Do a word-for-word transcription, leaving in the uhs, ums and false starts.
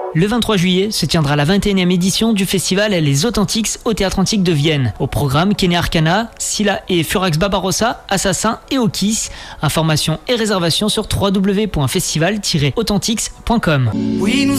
Le vingt-trois juillet se tiendra la vingt et unième édition du festival Les Authentiques au Théâtre Antique de Vienne. Au programme, Kene Arcana, Scylla et Furax Barbarossa, Assassin et Okis. Informations et réservations sur w w w point festival tiret authentiques point com. Oui, nous